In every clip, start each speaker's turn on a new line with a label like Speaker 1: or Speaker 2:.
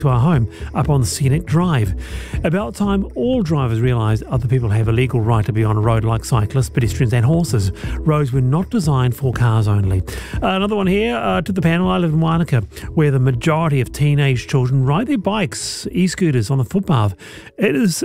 Speaker 1: to our home up on Scenic Drive. About time all drivers realised other people have a legal right to be on a road like cyclists, pedestrians and horses. Roads were not designed for cars only. Another one here to the panel. I live in Wanaka, where the majority of teenage children ride their bikes, e-scooters on the footpath. It is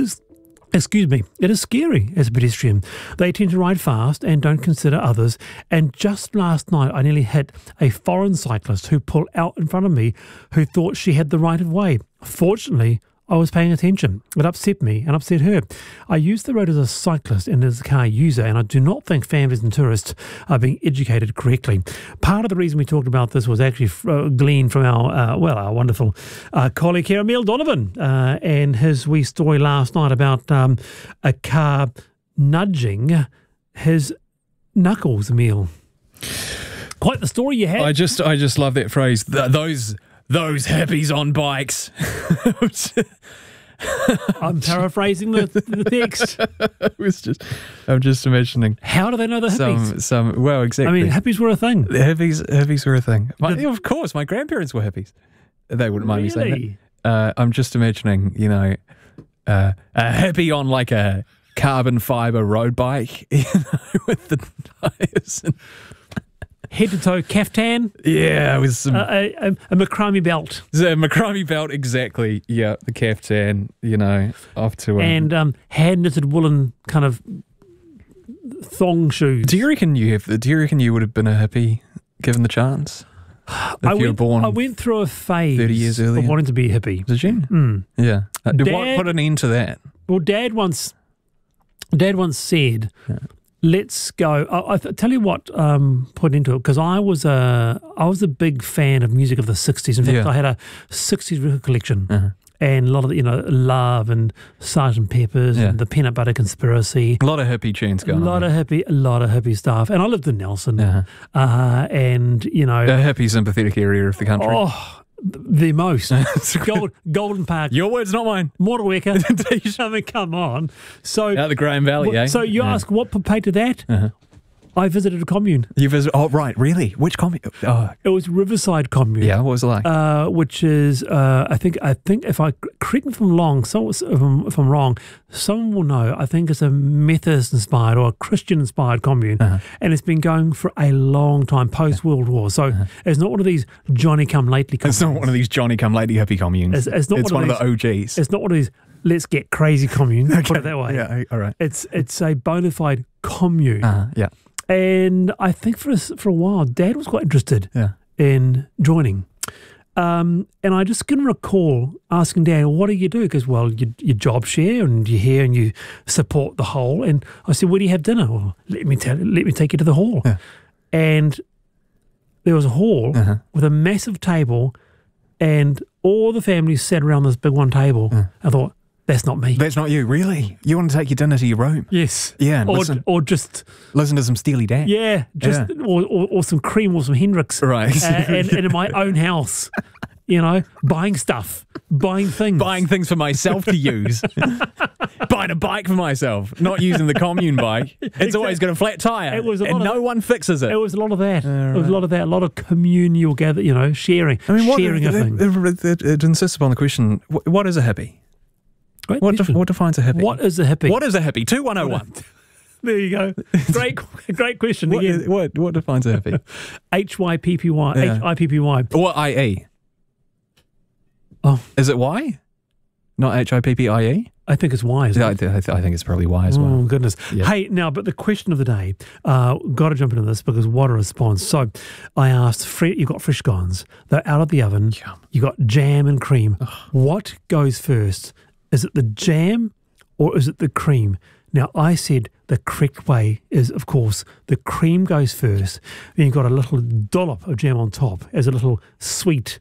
Speaker 1: scary as a pedestrian. They tend to ride fast and don't consider others. And just last night, I nearly hit a foreign cyclist who pulled out in front of me who thought she had the right of way. Fortunately, I was paying attention. It upset me and upset her. I use the road as a cyclist and as a car user, and I do not think families and tourists are being educated correctly. Part of the reason we talked about this was actually gleaned from our wonderful colleague here, Emil Donovan, and his wee story last night about a car nudging his knuckles, Emil. Quite the story you had.
Speaker 2: I just love that phrase. Those hippies on bikes.
Speaker 1: I'm paraphrasing the text.
Speaker 2: I'm just imagining.
Speaker 1: How do they know the hippies?
Speaker 2: Well, exactly.
Speaker 1: I mean, hippies were a thing.
Speaker 2: Hippies were a thing. Of course, my grandparents were hippies. They wouldn't mind me saying that. I'm just imagining, a hippie on like a carbon fibre road bike, with the tires and
Speaker 1: head to toe caftan.
Speaker 2: Yeah, with some
Speaker 1: a macrame belt.
Speaker 2: The macrame belt, exactly. Yeah, the caftan. Off to
Speaker 1: and hand knitted woolen kind of thong shoes.
Speaker 2: Do you reckon you would have been a hippie given the chance? If you were born,
Speaker 1: I went through a phase
Speaker 2: 30 years earlier
Speaker 1: of wanting to be a hippie.
Speaker 2: Did you?
Speaker 1: Mm.
Speaker 2: Yeah. What put an end to that?
Speaker 1: Well, Dad once said. Yeah. Let's go. I tell you what put into it, because I was a big fan of music of the 60s. In fact, I had a 60s record collection, and a lot of Love and Sgt. Pepper's and the Peanut Butter Conspiracy.
Speaker 2: A lot of hippie tunes going on.
Speaker 1: A lot of hippie stuff. And I lived in Nelson, and
Speaker 2: a hippie sympathetic area of the country.
Speaker 1: Oh, the most. Golden Park.
Speaker 2: Your words, not mine.
Speaker 1: Motueka. I mean, come on. So
Speaker 2: out the Graham Valley,
Speaker 1: So you ask what paid to that? I visited a commune.
Speaker 2: You visited? Oh, right, really? Which commune? Oh.
Speaker 1: It was Riverside Commune.
Speaker 2: Yeah, what was it like?
Speaker 1: Which is, I think if I correct me if I'm wrong, if I'm wrong, someone will know. I think it's a Methodist-inspired or a Christian-inspired commune, and it's been going for a long time, post-World War. So it's not one of these Johnny-come-lately communes.
Speaker 2: It's not one of these Johnny-come-lately hippie communes.
Speaker 1: It's
Speaker 2: one of the OGs.
Speaker 1: It's not one of these let's get crazy communes, put it that way.
Speaker 2: Yeah, all right.
Speaker 1: It's a bona fide commune.
Speaker 2: Yeah.
Speaker 1: And I think for a while, Dad was quite interested in joining. And I just can recall asking Dad, what do you do? Because, well, you job share and you're here and you support the whole. And I said, where do you have dinner? Well, let me take you to the hall. Yeah. And there was a hall with a massive table, and all the families sat around this big one table. I thought, that's not me.
Speaker 2: That's not you, really? You want to take your dinner to your room?
Speaker 1: Yes.
Speaker 2: Yeah, and
Speaker 1: or just
Speaker 2: listen to some Steely Dan.
Speaker 1: Yeah, or some Cream or some Hendrix.
Speaker 2: Right.
Speaker 1: And in my own house, buying stuff, buying things
Speaker 2: for myself to use. Buying a bike for myself, not using the commune bike. It's always got a flat tire, and no one fixes it.
Speaker 1: It was a lot of that. It was a lot of that. A lot of communal sharing.
Speaker 2: I mean,
Speaker 1: sharing a thing.
Speaker 2: It insists upon the question: what is a hippie? What defines a hippie?
Speaker 1: What is a hippie?
Speaker 2: What is a hippie? 2101.
Speaker 1: There you go. Great question again.
Speaker 2: What defines a hippie?
Speaker 1: HYPPY. H-I-P-P-Y.
Speaker 2: Or I-E?
Speaker 1: Oh.
Speaker 2: Is it Y? Not H-I-P-P-I-E?
Speaker 1: I think it's Y.
Speaker 2: I think it's probably Y as well.
Speaker 1: Oh, goodness. Yeah. Hey, now, but the question of the day, got to jump into this because what a response. So I asked, you've got fresh scones. They're out of the oven.
Speaker 2: Yum.
Speaker 1: You've got jam and cream. Ugh. What goes first? Is it the jam or is it the cream? Now, I said the correct way is, of course, the cream goes first. Then you've got a little dollop of jam on top as a little sweet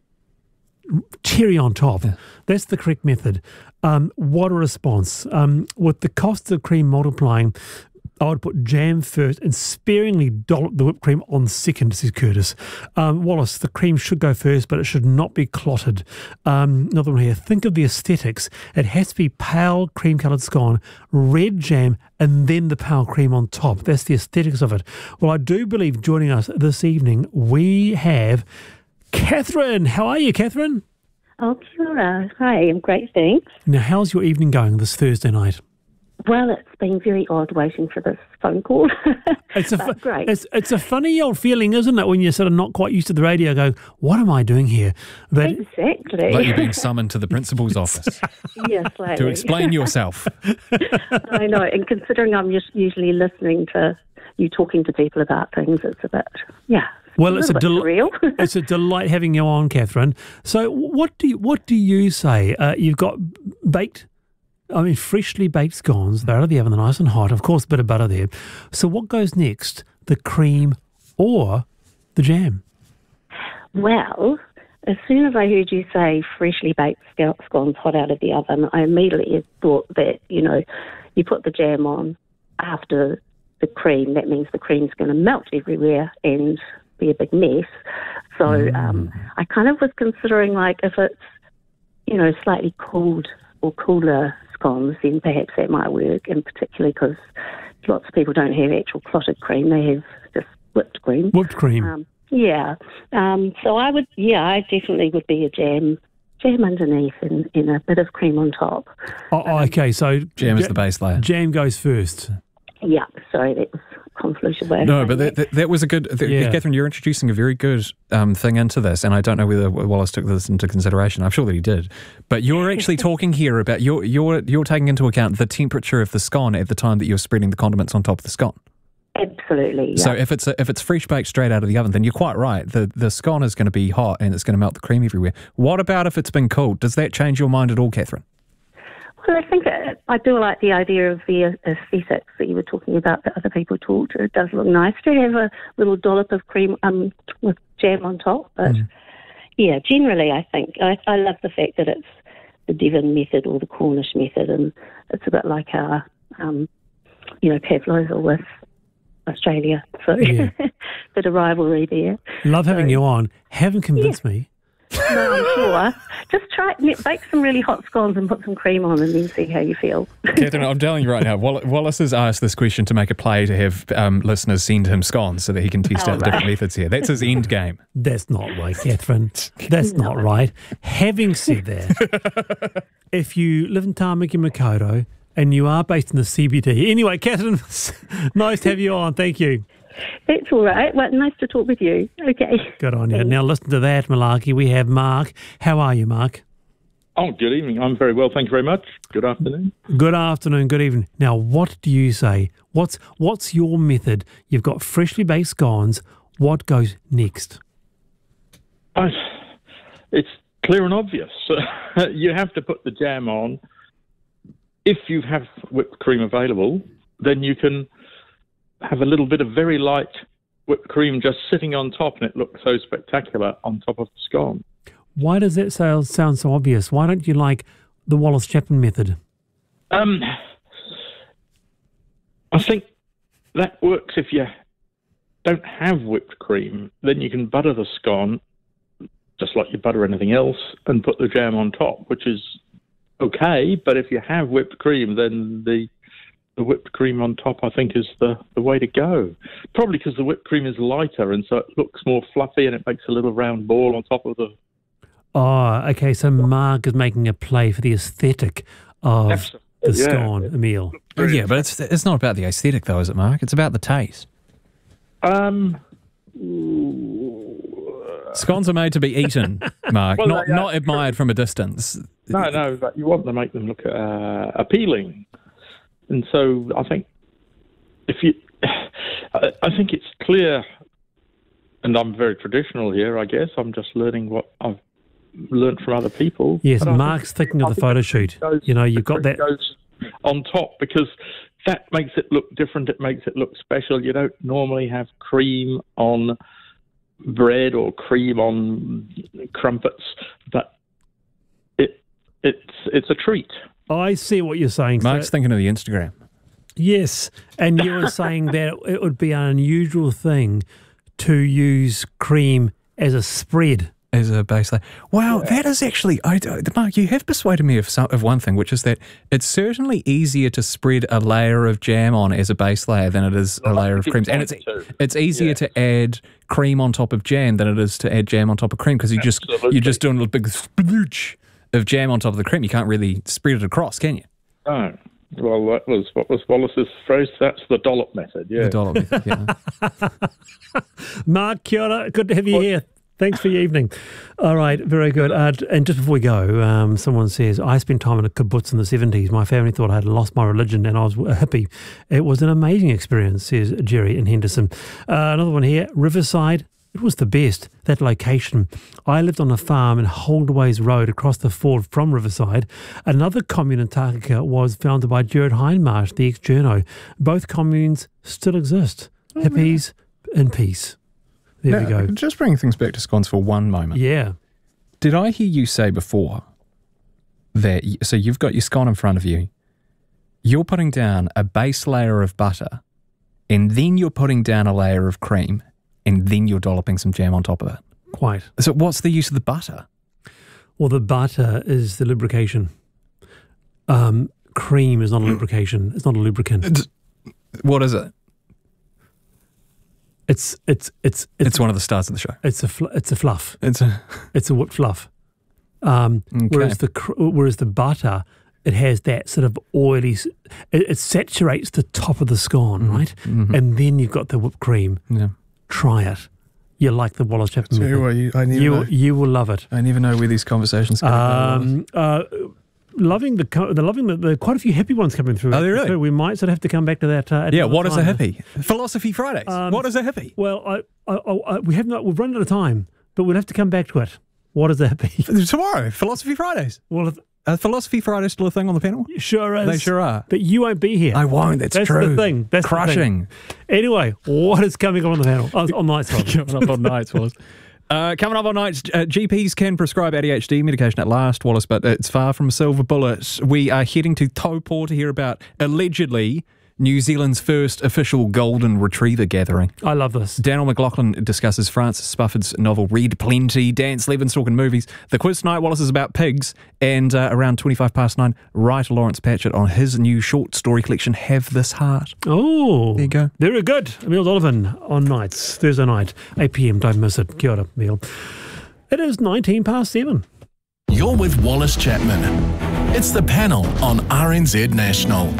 Speaker 1: cherry on top. Yeah. That's the correct method. What a response. With the cost of cream multiplying, I would put jam first and sparingly dollop the whipped cream on second, says Curtis. Wallace, the cream should go first, but it should not be clotted. Another one here. Think of the aesthetics. It has to be pale cream-coloured scone, red jam, and then the pale cream on top. That's the aesthetics of it. Well, I do believe joining us this evening, we have Catherine. How are you, Catherine?
Speaker 3: Oh, kia ora. Hi, I'm great, thanks.
Speaker 1: Now, how's your evening going this Thursday night?
Speaker 3: Well, it's been very odd waiting for this phone call. But great.
Speaker 1: It's a funny old feeling, isn't it, when you're sort of not quite used to the radio, go, what am I doing here? But
Speaker 3: Exactly.
Speaker 2: Like you're being summoned to the principal's office
Speaker 3: Yes, like
Speaker 2: to explain yourself.
Speaker 3: I know, and considering I'm just usually listening to you talking to people about things, it's a bit,
Speaker 1: well, it's a
Speaker 3: surreal.
Speaker 1: it's a delight having you on, Catherine. So, what do you say? You've got freshly baked scones. They're out of the oven, they're nice and hot. Of course, a bit of butter there. So, what goes next? The cream or the jam?
Speaker 3: Well, as soon as I heard you say freshly baked scones hot out of the oven, I immediately thought that, you put the jam on after the cream. That means the cream's going to melt everywhere and be a big mess. So I kind of was considering, like, if it's, slightly cooled or cooler scones, then perhaps that might work, and particularly because lots of people don't have actual clotted cream. They have just whipped cream.
Speaker 1: Whipped cream.
Speaker 3: So I definitely would be a jam underneath and a bit of cream on top.
Speaker 1: Okay, so
Speaker 2: Jam is the base layer.
Speaker 1: Jam goes first.
Speaker 3: Yeah, sorry, that was a convoluted way.
Speaker 2: No, but that was a good... Catherine, you're introducing a very good thing into this, and I don't know whether Wallace took this into consideration. I'm sure that he did. But you're actually talking here about... You're taking into account the temperature of the scone at the time that you're spreading the condiments on top of the scone.
Speaker 3: Absolutely, yeah.
Speaker 2: So if it's fresh baked straight out of the oven, then you're quite right. The scone is going to be hot and it's going to melt the cream everywhere. What about if it's been cooled? Does that change your mind at all, Catherine?
Speaker 3: Well, I think I do like the idea of the aesthetics that you were talking about that other people talked. It does look nice to have a little dollop of cream with jam on top. But, generally I think I love the fact that it's the Devon method or the Cornish method, and it's a bit like our, pavlova with Australia. So bit of rivalry there.
Speaker 1: Love having you on. Haven't convinced me.
Speaker 3: No, I'm sure. Just try bake some really hot scones and put some cream on and then see how you feel.
Speaker 2: Catherine, I'm telling you right now, Wallace has asked this question to make a play to have listeners send him scones so that he can test out the different methods here. That's his end game.
Speaker 1: That's not right, Catherine. That's not right. Having said that, if you live in Tāmaki Makaurau and you are based in the CBD... Anyway, Catherine, nice to have you on. Thank you.
Speaker 3: That's all right. Well, nice to talk with you. Okay.
Speaker 1: Good on you. Now listen to that, Malaki. We have Mark. How are you, Mark?
Speaker 4: Oh, good evening. I'm very well, thank you very much. Good afternoon.
Speaker 1: Good afternoon, good evening. Now, what do you say? What's your method? You've got freshly baked scones. What goes next?
Speaker 4: It's clear and obvious. You have to put the jam on. If you have whipped cream available, then you can have a little bit of very light whipped cream just sitting on top, and it looks so spectacular on top of the scone.
Speaker 1: Why does that sound so obvious? Why don't you like the Wallace Chapman method?
Speaker 4: I think that works if you don't have whipped cream. Then you can butter the scone just like you butter anything else and put the jam on top, which is okay. But if you have whipped cream, then the whipped cream on top, I think, is the way to go. Probably because the whipped cream is lighter, and so it looks more fluffy, and it makes a little round ball on top of the...
Speaker 1: Oh, okay, so Mark is making a play for the aesthetic of the scone, Emil.
Speaker 2: Yeah, but it's not about the aesthetic, though, is it, Mark? It's about the taste. Scones are made to be eaten, Mark, well, not admired from a distance.
Speaker 4: No, but you want to make them look appealing. And so I think I think it's clear, and I'm very traditional here, I guess. I'm just learning what I've learnt from other people.
Speaker 1: Yes, Mark's thinking of the photo shoot. You've got that
Speaker 4: goes on top because that makes it look different. It makes it look special. You don't normally have cream on bread or cream on crumpets, but it's a treat.
Speaker 1: I see what you're saying.
Speaker 2: Mark's thinking of the Instagram.
Speaker 1: Yes, and you were saying that it would be an unusual thing to use cream as a spread
Speaker 2: as a base layer. Wow, that is actually, Mark, you have persuaded me of one thing, which is that it's certainly easier to spread a layer of jam on as a base layer than it is a layer of creams. And it's easier to add cream on top of jam than it is to add jam on top of cream, because you're just doing a big splooch of jam on top of the cream. You can't really spread it across, can you?
Speaker 4: No. Well, that was what was Wallace's phrase. That's the dollop method, yeah.
Speaker 2: The dollop method, yeah.
Speaker 1: Mark, kia ora. Good to have you here. Thanks for your evening. All right, very good. And just before we go, someone says, I spent time in a kibbutz in the 70s. My family thought I had lost my religion and I was a hippie. It was an amazing experience, says Jerry in Henderson. Another one here, Riverside. It was the best, that location. I lived on a farm in Holdways Road across the ford from Riverside. Another commune in Takaka was founded by Gerard Hindmarsh, the ex-journo. Both communes still exist. Hippies in peace. There we go.
Speaker 2: Just bringing things back to scones for one moment.
Speaker 1: Yeah.
Speaker 2: Did I hear you say before that, so you've got your scone in front of you, you're putting down a base layer of butter, and then you're putting down a layer of cream, and then you're dolloping some jam on top of it?
Speaker 1: Quite.
Speaker 2: So what's the use of the butter?
Speaker 1: Well, the butter is the lubrication. Cream is not a lubrication. It's not a lubricant.
Speaker 2: What is it?
Speaker 1: It's
Speaker 2: one of the stars of the show.
Speaker 1: It's a fluff.
Speaker 2: It's
Speaker 1: a whipped fluff. Whereas the butter, it has that sort of oily. It saturates the top of the scone, right? Mm-hmm. And then you've got the whipped cream.
Speaker 2: Yeah.
Speaker 1: Try it. You like the Wallace Chapman method. You will love it.
Speaker 2: I never know where these conversations come.
Speaker 1: Loving the quite a few hippie ones coming through.
Speaker 2: Are they really?
Speaker 1: So we might sort of have to come back to that.
Speaker 2: What is a hippie? Philosophy Fridays. What is a hippie?
Speaker 1: Well, we've run out of time, but we'll have to come back to it. What is a hippie?
Speaker 2: Tomorrow, Philosophy Fridays.
Speaker 1: Well,
Speaker 2: are Philosophy Fridays still a thing on the panel?
Speaker 1: Sure is.
Speaker 2: They sure are.
Speaker 1: But you won't be here.
Speaker 2: I won't. That's true.
Speaker 1: That's the thing. That's
Speaker 2: crushing.
Speaker 1: The thing. Anyway, what is coming on the panel? On Nights.
Speaker 2: Coming up on Nights, Wallace. Coming up on Nights, GPs can prescribe ADHD medication at last, Wallace, but it's far from a silver bullet. We are heading to Taupō to hear about, allegedly, New Zealand's first official golden retriever gathering.
Speaker 1: I love this.
Speaker 2: Daniel McLaughlin discusses Francis Spufford's novel Read Plenty. Dan Slevin's talking movies. The quiz tonight, Wallace, is about pigs. And around 9:25, writer Lawrence Patchett on his new short story collection, Have This Heart.
Speaker 1: Oh.
Speaker 2: There you go.
Speaker 1: Very good. Emile Donovan on Nights, Thursday night, 8 p.m. Don't miss it. Kia ora, Emile. It is 7:19.
Speaker 5: You're with Wallace Chapman. It's the panel on RNZ National.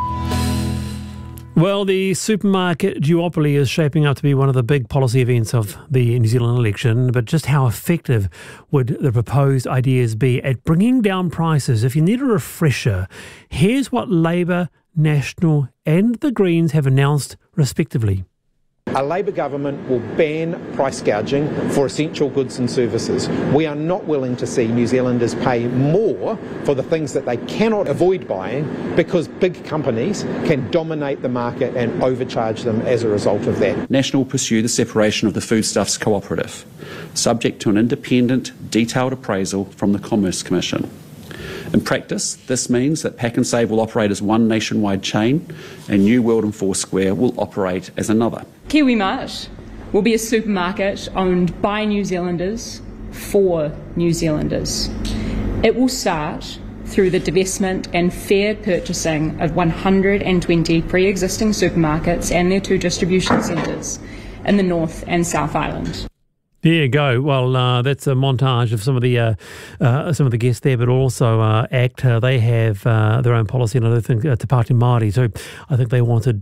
Speaker 1: Well, the supermarket duopoly is shaping up to be one of the big policy events of the New Zealand election, but just how effective would the proposed ideas be at bringing down prices? If you need a refresher, here's what Labour, National and the Greens have announced respectively.
Speaker 6: A Labour government will ban price gouging for essential goods and services. We are not willing to see New Zealanders pay more for the things that they cannot avoid buying because big companies can dominate the market and overcharge them as a result of that.
Speaker 7: National will pursue the separation of the Foodstuffs Cooperative, subject to an independent, detailed appraisal from the Commerce Commission. In practice, this means that Pak'nSave will operate as one nationwide chain and New World and Foursquare will operate as another.
Speaker 8: KiwiMart will be a supermarket owned by New Zealanders for New Zealanders. It will start through the divestment and fair purchasing of 120 pre-existing supermarkets and their 2 distribution centres in the North and South Island.
Speaker 1: There you go. Well, that's a montage of some of the guests there, but also ACT. They have their own policy, and I don't think Te Pāti Māori. So I think they wanted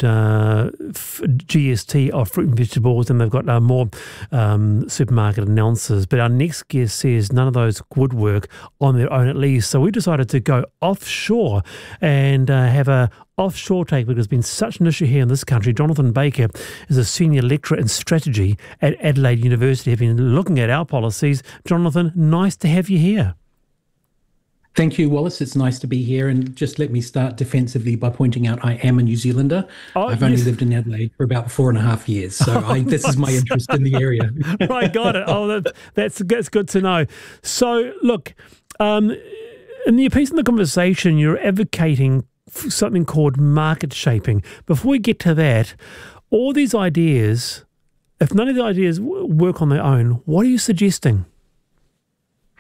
Speaker 1: GST of fruit and vegetables, and they've got more supermarket announcers. But our next guest says none of those would work on their own, at least. So we decided to go offshore and have a offshore take, because there's been such an issue here in this country. Jonathan Baker is a senior lecturer in strategy at Adelaide University, have been looking at our policies. Jonathan, nice to have you here.
Speaker 9: Thank you, Wallace. It's nice to be here. And just let me start defensively by pointing out I am a New Zealander. I've only lived in Adelaide for about 4.5 years. So this is my interest in the area.
Speaker 1: Right, got it. Oh, that's good to know. So, look, in your piece in the conversation, you're advocating something called market shaping. Before we get to that, all these ideas, if none of the ideas work on their own, what are you suggesting?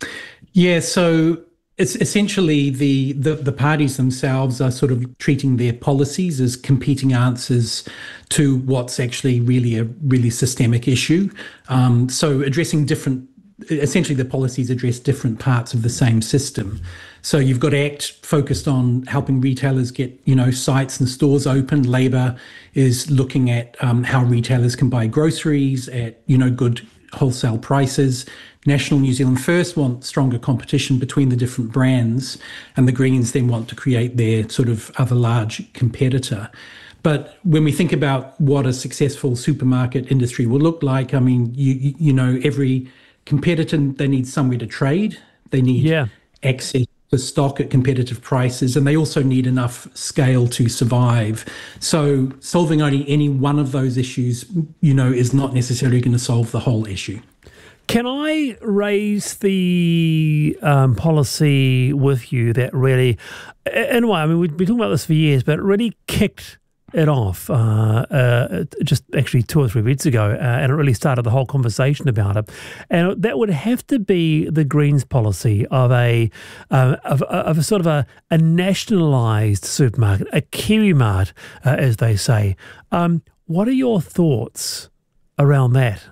Speaker 9: Yeah, so it's essentially the parties themselves are sort of treating their policies as competing answers to what's actually really a really systemic issue. So addressing essentially the policies address different parts of the same system. So you've got ACT focused on helping retailers get, sites and stores open. Labor is looking at how retailers can buy groceries at, good wholesale prices. National New Zealand First want stronger competition between the different brands, and the Greens then want to create their sort of other large competitor. But when we think about what a successful supermarket industry will look like, I mean, every competitor, they need somewhere to trade. They need access to stock at competitive prices, and they also need enough scale to survive. So solving only any one of those issues, is not necessarily going to solve the whole issue.
Speaker 1: Can I raise the policy with you that really, in a way, I mean, we've been talking about this for years, but it really kicked it off just actually 2 or 3 weeks ago, and it really started the whole conversation about it. And that would have to be the Greens policy of a sort of a nationalised supermarket, a Kiwimart, as they say. What are your thoughts around that?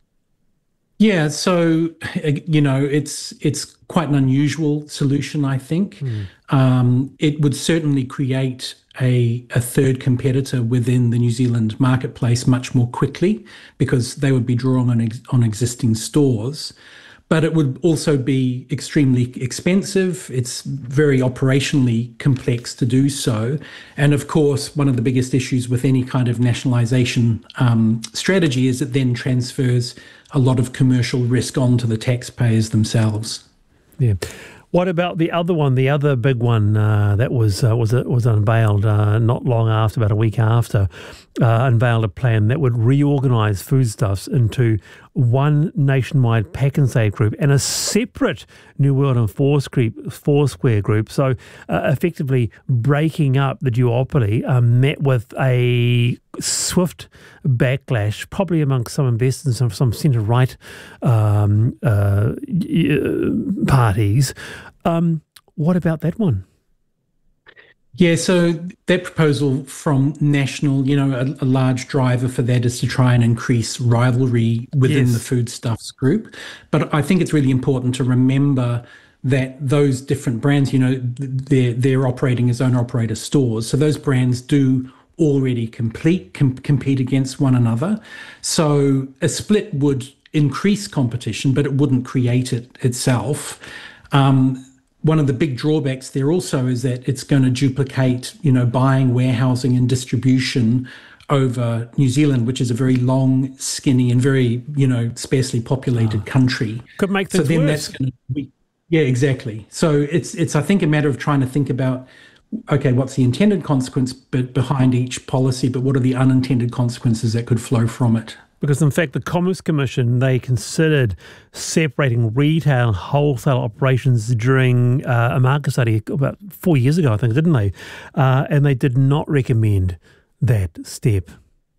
Speaker 9: Yeah, so, it's quite an unusual solution, I think. It would certainly create a third competitor within the New Zealand marketplace much more quickly, because they would be drawing on existing stores. But it would also be extremely expensive. It's very operationally complex to do so. And of course, one of the biggest issues with any kind of nationalisation strategy is it then transfers a lot of commercial risk onto the taxpayers themselves.
Speaker 1: Yeah. What about the other one, the other big one that was unveiled not long after, about a week after, unveiled a plan that would reorganise foodstuffs into one nationwide Pack and Save group and a separate New World and Foursquare group. So effectively breaking up the duopoly, met with a swift backlash, probably amongst some investors and some centre-right parties. What about that one?
Speaker 9: Yeah, so that proposal from National, a large driver for that is to try and increase rivalry within the foodstuffs group. But I think it's really important to remember that those different brands, they're operating as owner-operator stores. So those brands do already compete against one another. So a split would increase competition, but it wouldn't create it itself. One of the big drawbacks there also is that it's going to duplicate, buying, warehousing and distribution over New Zealand, which is a very long, skinny and very, sparsely populated country.
Speaker 1: Could make things worse.
Speaker 9: That's going to be, yeah, exactly. So it's I think a matter of trying to think about, okay, what's the intended consequence behind each policy, but what are the unintended consequences that could flow from it?
Speaker 1: Because, in fact, the Commerce Commission, they considered separating retail and wholesale operations during a market study about 4 years ago, I think, didn't they? And they did not recommend that step.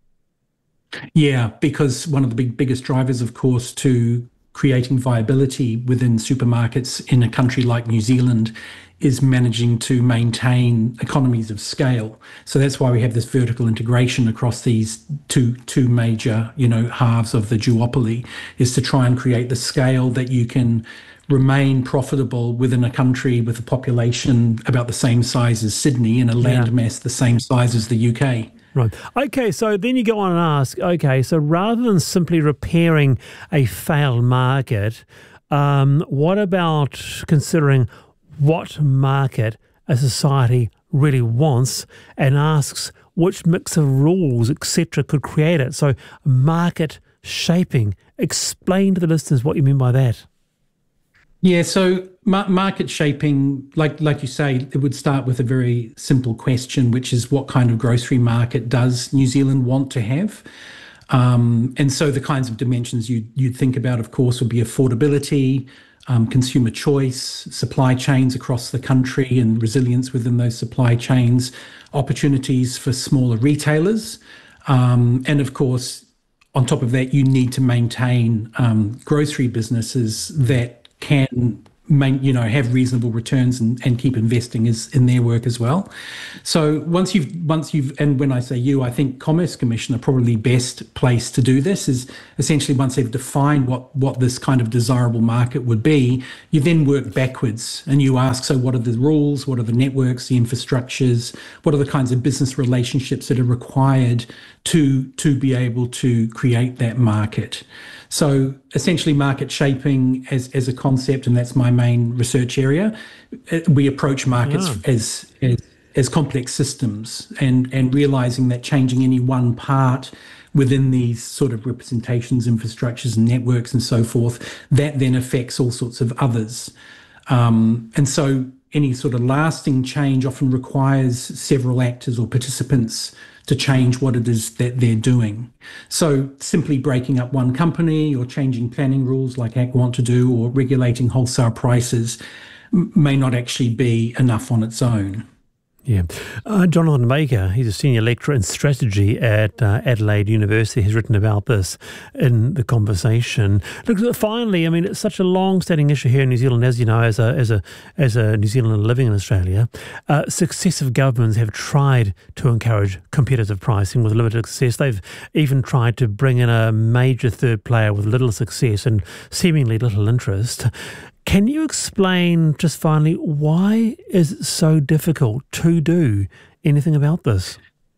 Speaker 9: Yeah, because one of the biggest drivers, of course, to creating viability within supermarkets in a country like New Zealand is managing to maintain economies of scale. So that's why we have this vertical integration across these two major, halves of the duopoly, is to try and create the scale that you can remain profitable within a country with a population about the same size as Sydney and a landmass the same size as the UK.
Speaker 1: Right. Okay, so then you go on and ask, okay, so rather than simply repairing a failed market, what about considering what market a society really wants and asks which mix of rules, etc., could create it? So market shaping. Explain to the listeners what you mean by that.
Speaker 9: Yeah, so market shaping, like you say, it would start with a very simple question, which is what kind of grocery market does New Zealand want to have? And so the kinds of dimensions you'd think about, of course, would be affordability, consumer choice, supply chains across the country and resilience within those supply chains, opportunities for smaller retailers. And of course, on top of that, you need to maintain grocery businesses that can have reasonable returns and keep investing in their work as well. So once you've, and when I say you, I think Commerce Commission are probably best placed to do this, is essentially once they've defined what this kind of desirable market would be, you then work backwards and you ask, so what are the rules, what are the networks, the infrastructures, what are the kinds of business relationships that are required to be able to create that market? So essentially market shaping as a concept, and that's my main research area, we approach markets as complex systems and realising that changing any one part within these sort of representations, infrastructures and networks and so forth, that then affects all sorts of others. And so any sort of lasting change often requires several actors or participants to change what it is that they're doing. So simply breaking up one company or changing planning rules like ACT want to do, or regulating wholesale prices may not actually be enough on its own.
Speaker 1: Yeah. Jonathan Baker, he's a senior lecturer in strategy at Adelaide University, has written about this in The Conversation. Look, finally, I mean, it's such a long-standing issue here in New Zealand, as you know, as a New Zealander living in Australia. Successive governments have tried to encourage competitive pricing with limited success. They've even tried to bring in a major third player with little success and seemingly little interest. Can you explain, just finally, why is it so difficult to do anything about this?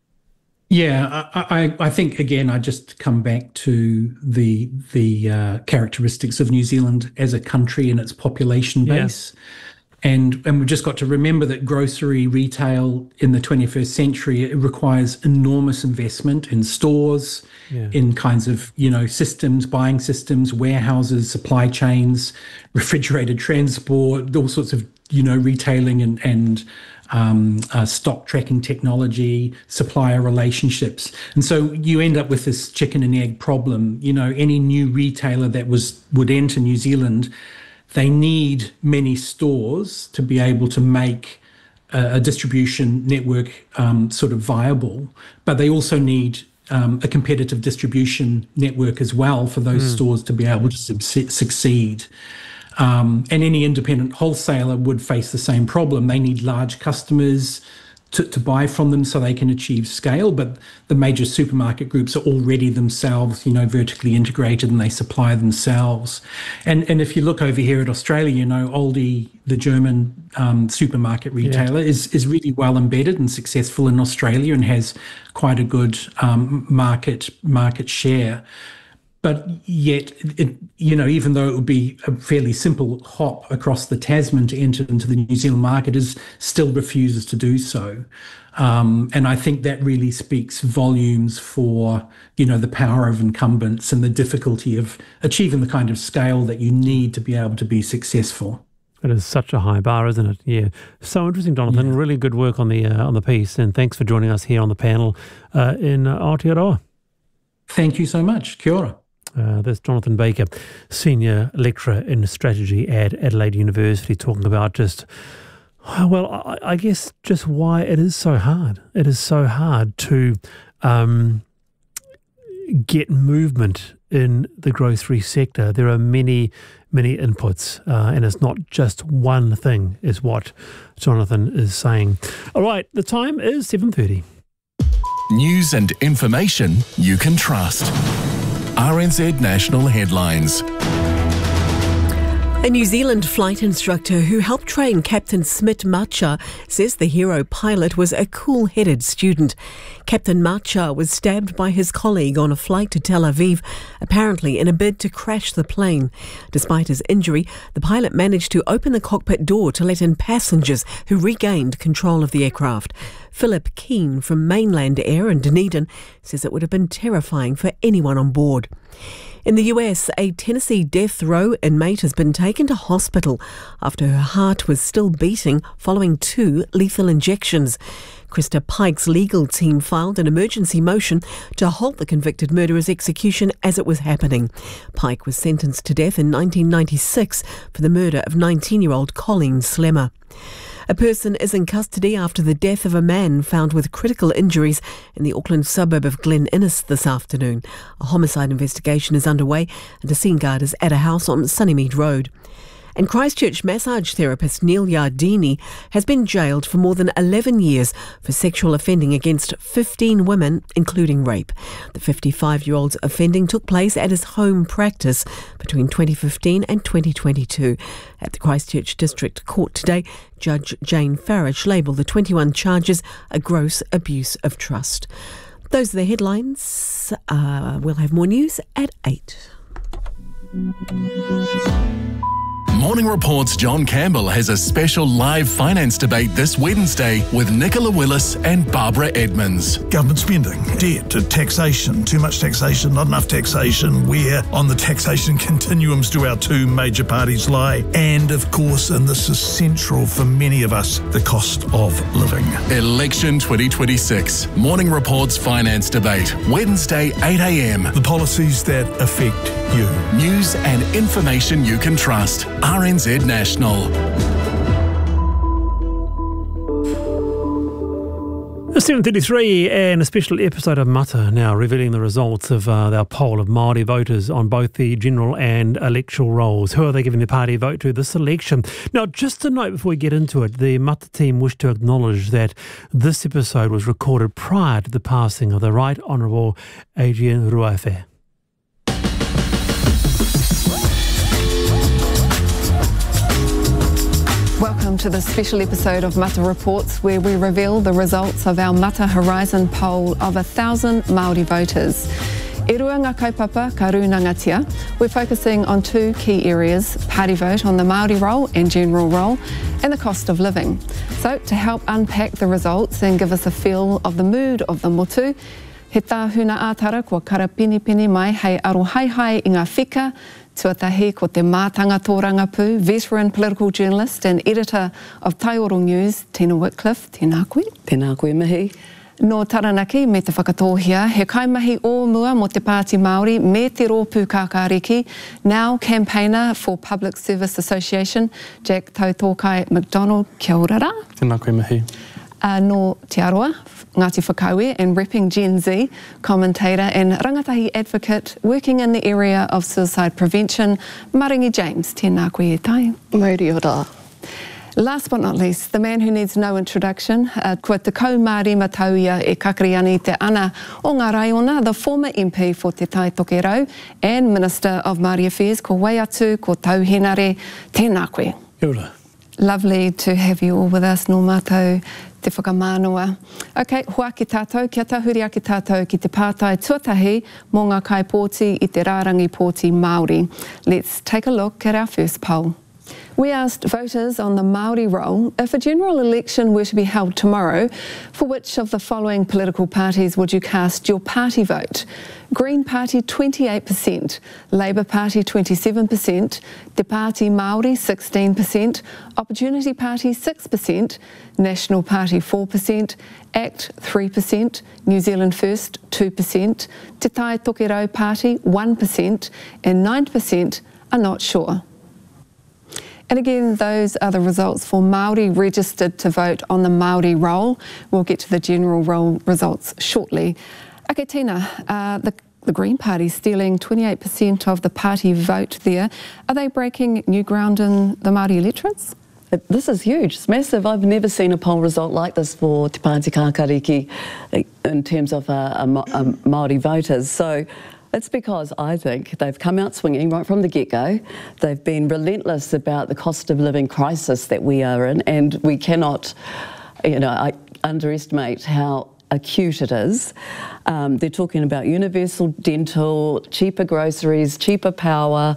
Speaker 9: Yeah, I think, again, I just come back to the characteristics of New Zealand as a country and its population base. Yeah. And we've just got to remember that grocery retail in the 21st century, it requires enormous investment in stores, in kinds of, systems, buying systems, warehouses, supply chains, refrigerated transport, all sorts of, retailing and stock tracking technology, supplier relationships. And so you end up with this chicken and egg problem. Any new retailer that would enter New Zealand, they need many stores to be able to make a distribution network sort of viable, but they also need a competitive distribution network as well for those stores to be able to succeed. And any independent wholesaler would face the same problem. They need large customers to buy from them so they can achieve scale, but the major supermarket groups are already themselves, vertically integrated, and they supply themselves. And if you look over here at Australia, Aldi, the German supermarket retailer, is really well embedded and successful in Australia and has quite a good market share. But yet, even though it would be a fairly simple hop across the Tasman to enter into the New Zealand market, still refuses to do so. And I think that really speaks volumes for, the power of incumbents and the difficulty of achieving the kind of scale that you need to be able to be successful.
Speaker 1: It is such a high bar, isn't it? Yeah. So interesting, Jonathan. Yeah. Really good work on the piece. And thanks for joining us here on the panel in Aotearoa.
Speaker 9: Thank you so much. Kia ora.
Speaker 1: That's Jonathan Baker, Senior Lecturer in Strategy at Adelaide University, talking about I guess just why it is so hard. It is so hard to get movement in the grocery sector. There are many, many inputs, and it's not just one thing, is what Jonathan is saying. All right, the time is 7:30.
Speaker 5: News and information you can trust. RNZ National Headlines.
Speaker 10: A New Zealand flight instructor who helped train Captain Smit Macha says the hero pilot was a cool-headed student. Captain Macha was stabbed by his colleague on a flight to Tel Aviv, apparently in a bid to crash the plane. Despite his injury, the pilot managed to open the cockpit door to let in passengers who regained control of the aircraft. Philip Keane from Mainland Air in Dunedin says it would have been terrifying for anyone on board. In the US, a Tennessee death row inmate has been taken to hospital after her heart was still beating following 2 lethal injections. Krista Pike's legal team filed an emergency motion to halt the convicted murderer's execution as it was happening. Pike was sentenced to death in 1996 for the murder of 19-year-old Colleen Slemmer. A person is in custody after the death of a man found with critical injuries in the Auckland suburb of Glen Innes this afternoon. A homicide investigation is underway and a scene guard is at a house on Sunnymead Road. And Christchurch massage therapist Neil Yardini has been jailed for more than 11 years for sexual offending against 15 women, including rape. The 55-year-old's offending took place at his home practice between 2015 and 2022. At the Christchurch District Court today, Judge Jane Farage labelled the 21 charges a gross abuse of trust. Those are the headlines. We'll have more news at 8.
Speaker 5: Morning Report's John Campbell has a special live finance debate this Wednesday with Nicola Willis and Barbara Edmonds.
Speaker 11: Government spending, debt, taxation, too much taxation, not enough taxation, where on the taxation continuums do our two major parties lie, and of course, and this is central for many of us, the cost of living.
Speaker 5: Election 2026. Morning Report's finance debate, Wednesday 8 a.m.
Speaker 11: The policies that affect you.
Speaker 5: News and information you can trust. RNZ National.
Speaker 1: 7:33 and a special episode of Mata now revealing the results of our poll of Māori voters on both the general and electoral rolls. Who are they giving their party vote to this election? Now, just a note before we get into it, the Mata team wish to acknowledge that this episode was recorded prior to the passing of the Right Honourable Adrian Ruaife.
Speaker 12: Welcome to this special episode of Mata Reports, where we reveal the results of our Mata Horizon poll of 1,000 Māori voters. E rua ngā kaupapa ka rūnangatia, we're focusing on two key areas, party vote on the Māori roll and general roll, and the cost of living. So to help unpack the results and give us a feel of the mood of the motu, he tāhuna ātara kua karapini mai hei arohaihai i ngā whika, tuatahi ko te mātanga tōrangapū, veteran political journalist and editor of Taioro News, Tina Whitcliffe. Tēnā koe.
Speaker 13: Tēnā koe mihi.
Speaker 12: No Taranaki, me te whakatōhia, he kaimahi o mua mo te Pāti Māori, me te rōpū kākāriki, now campaigner for Public Service Association, Jack Tautōkai McDonald. Kia ora rā.
Speaker 14: Tēnā koe mihi.
Speaker 12: No Te Aroa, Ngāti Whakauē, and repping Gen Z, commentator and rangatahi advocate working in the area of suicide prevention, Maringi James. Tēnā koe e tai.
Speaker 13: Mauri ora.
Speaker 12: Last but not least, the man who needs no introduction, kua te kaumāri matauia e kakariani te ana o ngā raiona, the former MP for Te Tai Tokerau and Minister of Māori Affairs, ko Waiatu, ko Tauhenare. Tēnā koe.
Speaker 14: Kia ora.
Speaker 12: Lovely to have you all with us, no mātou te whakamānoa. Okay, hoa ki tātou, kia tahuria ki tātou ki te pātai tuatahi mō ngā kaipōti i te rārangi pōti Māori. Let's take a look at our first poll. We asked voters on the Māori roll if a general election were to be held tomorrow, for which of the following political parties would you cast your party vote? Green Party 28%, Labour Party 27%, Te Pāti Māori 16%, Opportunity Party 6%, National Party 4%, ACT 3%, New Zealand First 2%, Te Tai Tokerau Party 1%, and 9% are not sure. And again, those are the results for Māori registered to vote on the Māori roll. We'll get to the general roll results shortly. Okay, Tina, the Green Party stealing 28% of the party vote there. Are they breaking new ground in the Māori electorates?
Speaker 13: This is huge. It's massive. I've never seen a poll result like this for Te Pāti Kākāriki in terms of Māori voters. So it's because I think they've come out swinging right from the get-go. They've been relentless about the cost of living crisis that we are in, and we cannot, underestimate how acute it is. They're talking about universal dental, cheaper groceries, cheaper power,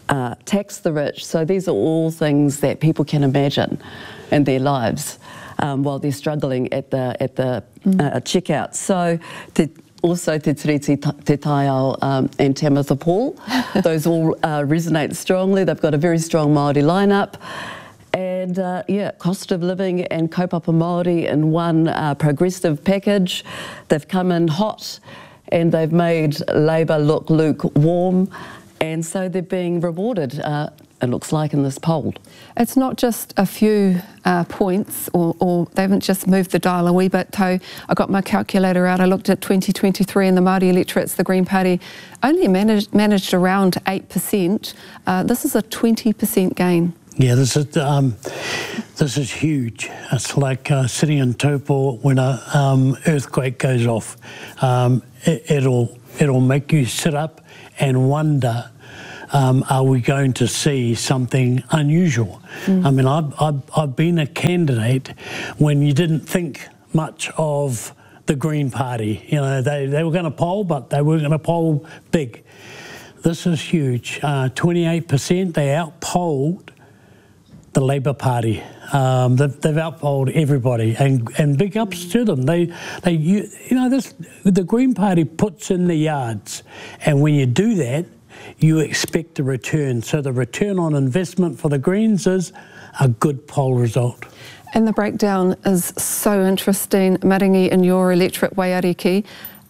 Speaker 13: tax the rich. So these are all things that people can imagine in their lives while they're struggling at the checkout. So also Te Tiriti, Te Taiao and Tamitha Paul. Those all resonate strongly. They've got a very strong Māori lineup. And cost of living and kaupapa Māori in one progressive package. They've come in hot and they've made Labour look lukewarm. And so they're being rewarded it looks like in this poll.
Speaker 12: It's not just a few points, or they haven't just moved the dial a wee bit. I got my calculator out. I looked at 2023 and the Māori electorates. The Green Party only managed around 8%. This is a 20% gain.
Speaker 14: Yeah, this is huge. It's like sitting in Taupo when a earthquake goes off. It'll make you sit up and wonder, are we going to see something unusual? I mean, I've been a candidate when you didn't think much of the Green Party. You know, they were going to poll, but they weren't going to poll big. This is huge. 28%. They outpolled the Labour Party. They've outpolled everybody, and big ups to them. The Green Party puts in the yards, and when you do that, you expect a return. So the return on investment for the Greens is a good poll result.
Speaker 12: And the breakdown is so interesting. Maringi, in your electorate, Waiariki,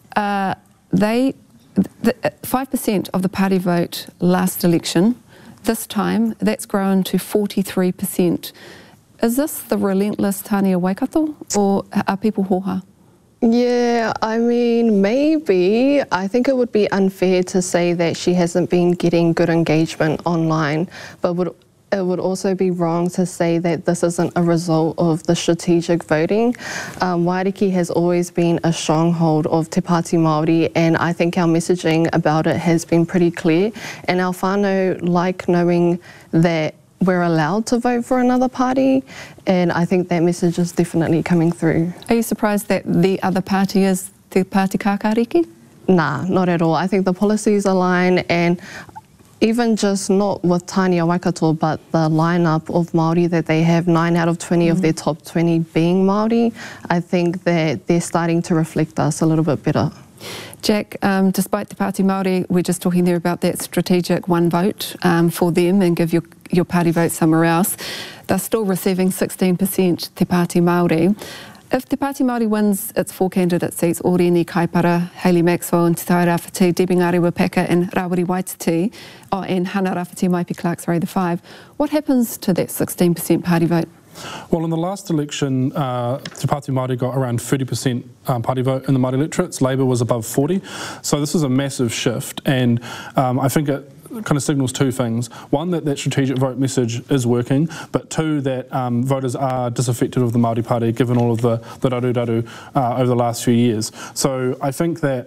Speaker 12: 5% of the party vote last election. This time, that's grown to 43%. Is this the relentless Tania Waikato, or are people hoha?
Speaker 15: Yeah, I mean, maybe. I think it would be unfair to say that she hasn't been getting good engagement online, but it would also be wrong to say that this isn't a result of the strategic voting. Waiariki has always been a stronghold of Te Pāti Māori, and I think our messaging about it has been pretty clear. And our whānau like knowing that we're allowed to vote for another party, and I think that message is definitely coming through.
Speaker 12: Are you surprised that the other party is Te Pāti Kākāriki?
Speaker 15: Nah, not at all. I think the policies align, and even just not with Tania Waikato, but the lineup of Māori that they have, 9 out of 20 of their top 20 being Māori, I think that they're starting to reflect us a little bit better.
Speaker 12: Jack, despite Te Pāti Māori, we're just talking there about that strategic one vote for them and give your party vote somewhere else. They're still receiving 16% Te Pāti Māori. If Te Pāti Māori wins its 4 candidate seats, Orini Kaipara, Hayley Maxwell and Te Tai Rāwhiti, Debbie Ngāre Wapaka and Rawiri Waititi, and Hana Rāwhiti, Maipi Clark, the 5, what happens to that 16% party vote?
Speaker 16: Well, in the last election, Te Pāti Māori got around 30% party vote in the Māori electorates. Labour was above 40. So this is a massive shift, and I think it kind of signals 2 things. One, that strategic vote message is working, but 2, that voters are disaffected of the Māori Party given all of the raru over the last few years. So I think that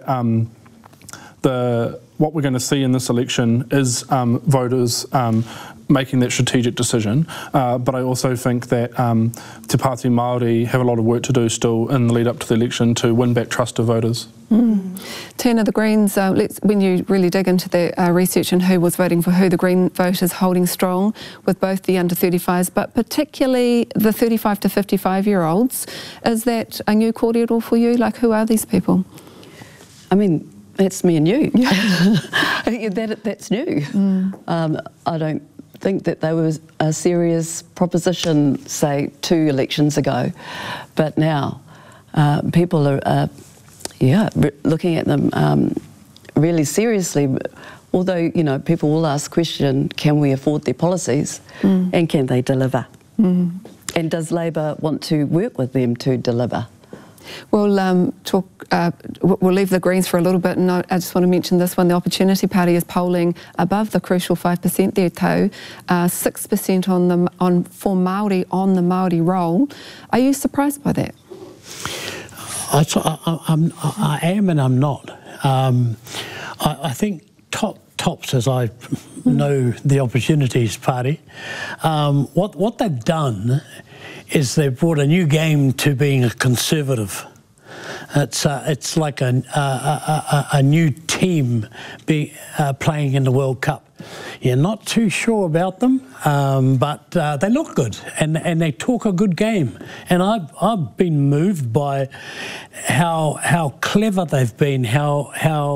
Speaker 16: what we're going to see in this election is voters making that strategic decision, but I also think that Te Pāti Māori have a lot of work to do still in the lead up to the election to win back trust of voters.
Speaker 12: Tina, the Greens, when you really dig into the research and who was voting for who, the Green vote is holding strong with both the under 35s, but particularly the 35 to 55-year-olds. Is that a new kōrero for you? Like, who are these people?
Speaker 13: I mean, that's me and you. That's new. I don't think that there was a serious proposition, say, 2 elections ago, but now people are, looking at them really seriously. Although, you know, people will ask the question, can we afford their policies and can they deliver? And does Labour want to work with them to deliver?
Speaker 12: We'll we'll leave the Greens for a little bit, and I just want to mention this one. The Opportunity Party is polling above the crucial 5% there, Tau, 6% for Māori on the Māori roll. Are you surprised by that?
Speaker 14: I am and I'm not. I think tops, as I know the Opportunities Party, what they've done is they've brought a new game to being a conservative. It's like a new team playing in the World Cup. You're not too sure about them, but they look good and they talk a good game. And I've been moved by how clever they've been, how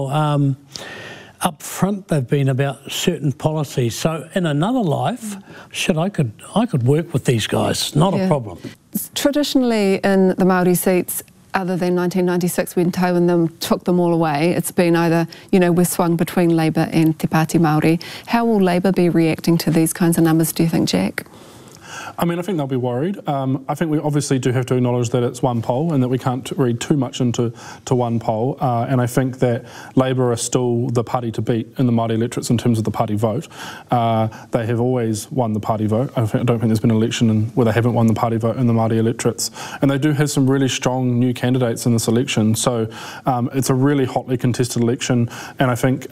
Speaker 14: upfront they've been about certain policies. So in another life, I could work with these guys. Not a problem.
Speaker 12: Traditionally, in the Māori seats, other than 1996 when Tau and them took them all away, it's been either, we're swung between Labour and Te Pāti Māori. How will Labour be reacting to these kinds of numbers, do you think, Jack?
Speaker 16: I mean, I think they'll be worried. I think we obviously do have to acknowledge that it's one poll and that we can't read too much into one poll. And I think that Labour are still the party to beat in the Māori electorates in terms of the party vote. They have always won the party vote. I don't think there's been an election where they haven't won the party vote in the Māori electorates. And they do have some really strong new candidates in this election. So it's a really hotly contested election. And I think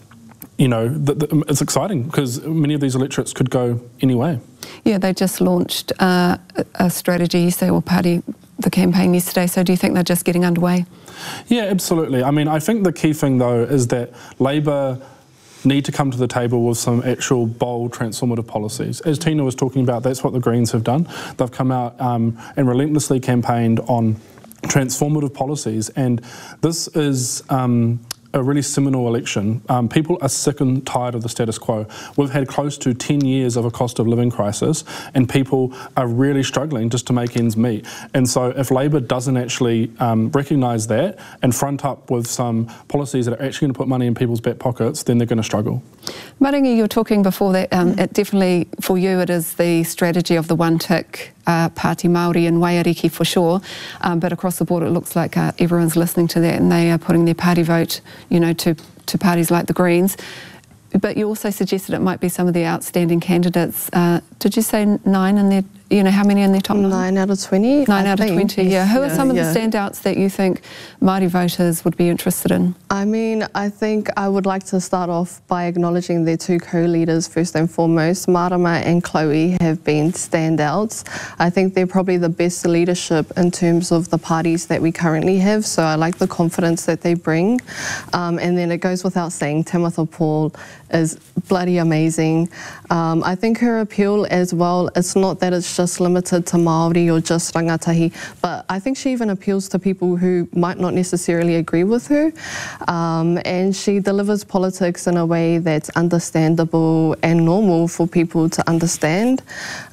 Speaker 16: it's exciting because many of these electorates could go any way.
Speaker 12: Yeah, they just launched a strategy, the campaign yesterday, so do you think they're just getting underway?
Speaker 16: Yeah, absolutely. I mean, I think the key thing, though, is that Labour need to come to the table with some actual bold transformative policies. As Tina was talking about, that's what the Greens have done. They've come out and relentlessly campaigned on transformative policies, and this is a really seminal election. People are sick and tired of the status quo. We've had close to 10 years of a cost of living crisis, and people are really struggling just to make ends meet. And so if Labour doesn't actually recognise that and front up with some policies that are actually going to put money in people's back pockets, then they're going to struggle.
Speaker 12: Maringi, you were talking before that it definitely, for you, it is the strategy of the one-tick Pāti Māori and Waiariki for sure, but across the board it looks like everyone's listening to that and they are putting their party vote, to parties like the Greens. But you also suggested it might be some of the outstanding candidates. Did you say 9 in their, how many in their top 9?
Speaker 15: 9 out of 20.
Speaker 12: 9 out of 20, yeah. Who are some of the standouts that you think Māori voters would be interested in?
Speaker 15: I mean, I think I would like to start off by acknowledging their two co-leaders first and foremost. Marama and Chloe have been standouts. I think they're probably the best leadership in terms of the parties that we currently have, so I like the confidence that they bring. And then it goes without saying, Tamitha Paul is bloody amazing. I think her appeal as well, it's not that it's just limited to Māori or just rangatahi, but I think she even appeals to people who might not necessarily agree with her. And she delivers politics in a way that's understandable and normal for people to understand.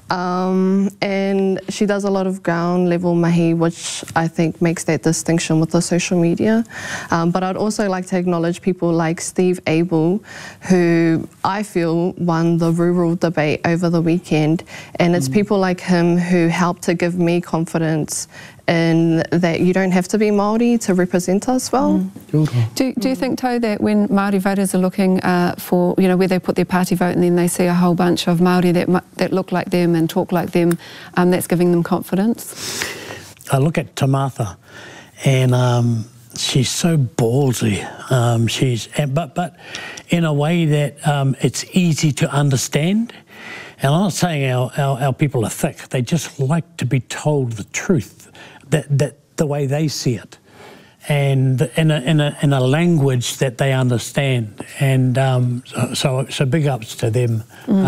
Speaker 15: And she does a lot of ground level mahi, which I think makes that distinction with the social media. But I'd also like to acknowledge people like Steve Abel, who I feel won the rural debate over the weekend. And it's people like him who help to give me confidence in that you don't have to be Māori to represent us well.
Speaker 12: Do you think, Tau, that when Māori voters are looking for, where they put their party vote and then they see a whole bunch of Māori that look like them and talk like them, that's giving them confidence?
Speaker 14: I look at Tamitha and she's so ballsy. But in a way that it's easy to understand. And I'm not saying our people are thick. They just like to be told the truth, that the way they see it, and in a language that they understand. And so big ups to them.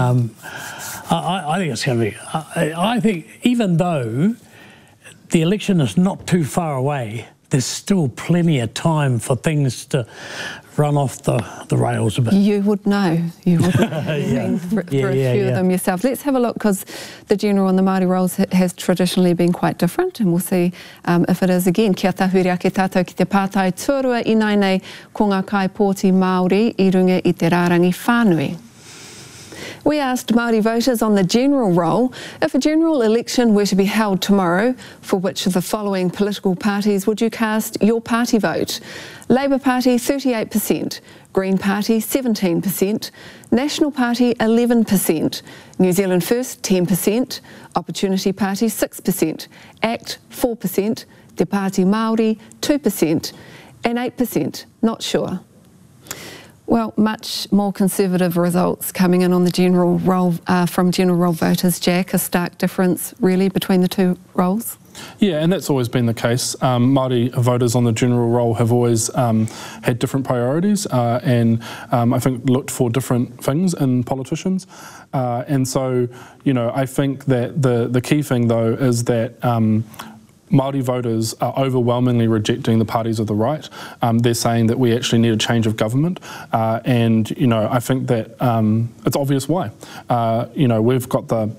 Speaker 14: I think it's going to be. I think even though the election is not too far away, there's still plenty of time for things to run off the rails a bit. You would know. You've been through a few of them yourself. Let's have a look, because the general on the Māori rolls has traditionally been quite different, and we'll see if it is again. Kia tahuri ake tātou ki te pātai tuarua I nei ko ngā kaipōti Māori I runga I te rārangi whānui. We asked Māori voters on the general roll if a general election were to be held tomorrow, for which of the following political parties would you cast your party vote? Labour Party 38%, Green Party 17%, National Party 11%, New Zealand First 10%, Opportunity Party 6%, ACT 4%, Te Pāti Māori 2%, and 8% not sure. Well, much more conservative results coming in on the general roll from general roll voters, Jack. A stark difference, really, between the two rolls?
Speaker 16: Yeah, and that's always been the case. Māori voters on the general roll have always had different priorities and I think looked for different things in politicians. And so, I think that the key thing, though, is that Māori voters are overwhelmingly rejecting the parties of the right. They're saying that we actually need a change of government, and I think that it's obvious why. We've got the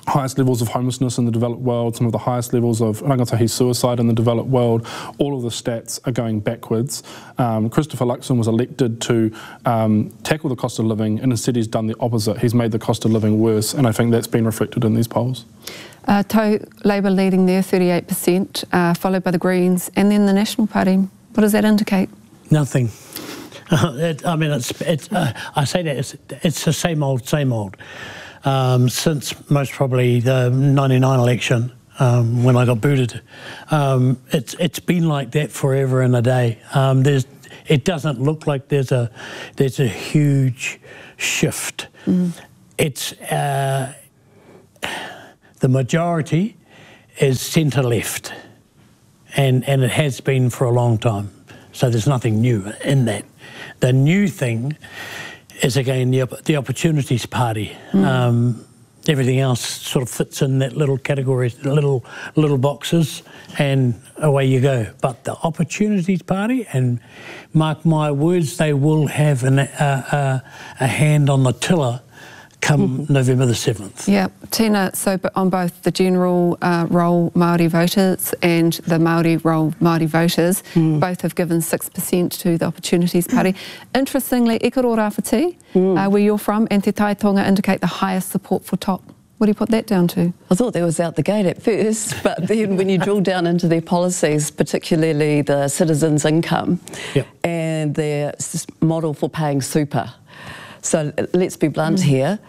Speaker 16: highest levels of homelessness in the developed world, some of the highest levels of rangatahi suicide in the developed world. All of the stats are going backwards. Christopher Luxon was elected to tackle the cost of living, and instead he's done the opposite. He's made the cost of living worse, and I think that's been reflected in these polls.
Speaker 12: Labour leading there, 38%, followed by the Greens, and then the National Party. What does that indicate?
Speaker 14: Nothing. I mean, I say that it's the same old, same old. Since most probably the 99 election, when I got booted, it's been like that forever and a day. It doesn't look like there's a huge shift. It's the majority is centre left, and it has been for a long time. So there's nothing new in that. The new thing is again the Opportunities Party. Everything else sort of fits in that little category, little boxes, and away you go. But the Opportunities Party, and mark my words, they will have a hand on the tiller come November the 7th.
Speaker 12: Yeah, Tina, so on both the general roll Māori voters and the Māori roll Māori voters, both have given 6% to the Opportunities Party. Interestingly, Ikaro Rāwhiti, where you're from, and Te Tai Tonga indicate the highest support for TOP. What do you put that down to?
Speaker 13: I thought that was out the gate at first, but then when you drill down into their policies, particularly the citizens' income and their model for paying super. So let's be blunt here.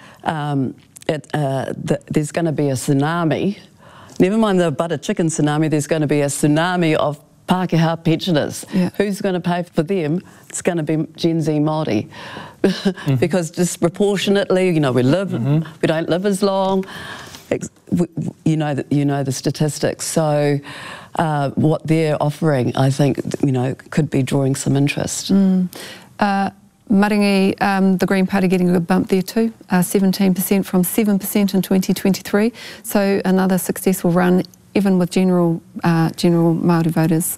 Speaker 13: There's going to be a tsunami. Never mind the butter chicken tsunami, there's going to be a tsunami of Pākehā pensioners. Who's going to pay for them? It's going to be Gen Z Māori. Because disproportionately, you know, we don't live as long. You know the statistics. So what they're offering, I think, you know, could be drawing some interest.
Speaker 12: Maringi, the Green Party getting a good bump there too, 17% from 7% in 2023. So another successful run, even with general Māori voters.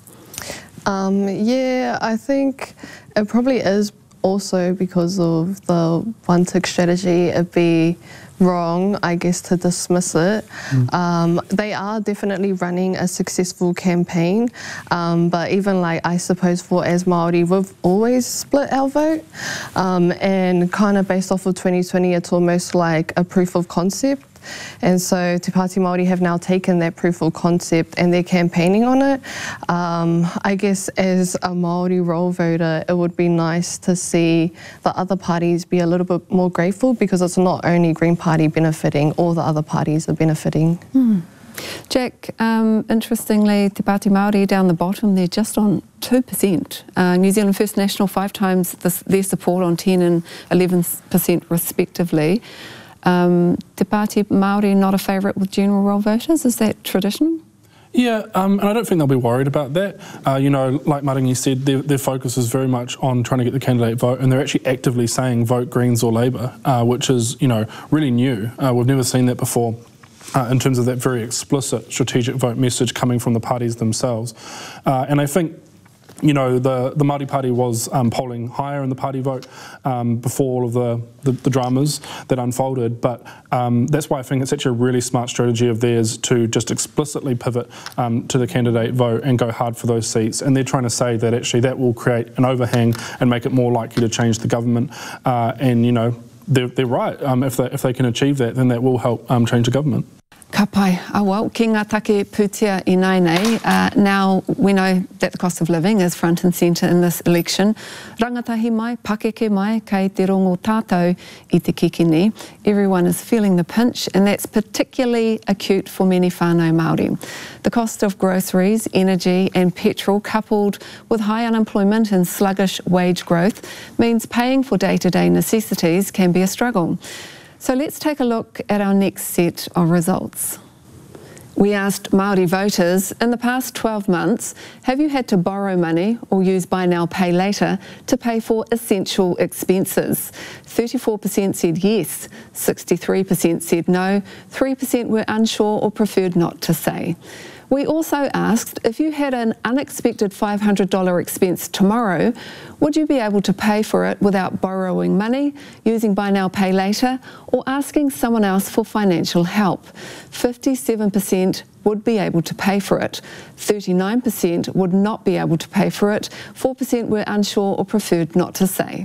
Speaker 15: Yeah, I think it probably is also because of the one tick strategy. It'd be wrong, I guess, to dismiss it. They are definitely running a successful campaign, but even like, I suppose for as Māori, we've always split our vote, and kind of based off of 2020, it's almost like a proof of concept. And so Te Pāti Māori have now taken that proof of concept and they're campaigning on it. I guess as a Māori roll voter, it would be nice to see the other parties be a little bit more grateful, because it's not only Green Party benefiting, all the other parties are benefiting.
Speaker 12: Jack, interestingly, Te Pāti Māori down the bottom, they're just on 2%. New Zealand First National 5 times their support on 10 and 11% respectively. Te Pāti Māori not a favourite with general roll voters, is that traditional?
Speaker 16: Yeah, and I don't think they'll be worried about that. You know, like Maringi said, their focus is very much on trying to get the candidate vote, and they're actually actively saying vote Greens or Labour, which is, you know, really new. We've never seen that before. In terms of that very explicit strategic vote message coming from the parties themselves. And I think, you know, the Māori Party was polling higher in the party vote before all of the dramas that unfolded, but that's why I think it's actually a really smart strategy of theirs to just explicitly pivot to the candidate vote and go hard for those seats. And they're trying to say that actually that will create an overhang and make it more likely to change the government. And, you know, they're right. If they can achieve that, then that will help change the government.
Speaker 12: Ka pai, well, ki ngā take pūtea I nei. Now we know that the cost of living is front and centre in this election. Rangatahi mai, pakeke mai, kei te rongo tātou I te kikini. Everyone is feeling the pinch, and that's particularly acute for many whānau Māori. The cost of groceries, energy and petrol, coupled with high unemployment and sluggish wage growth, means paying for day-to-day necessities can be a struggle. So let's take a look at our next set of results. We asked Māori voters, in the past 12 months, have you had to borrow money or use buy now, pay later to pay for essential expenses? 34% said yes, 63% said no, 3% were unsure or preferred not to say. We also asked, if you had an unexpected $500 expense tomorrow, would you be able to pay for it without borrowing money, using buy now, pay later, or asking someone else for financial help? 57% would be able to pay for it. 39% would not be able to pay for it. 4% were unsure or preferred not to say.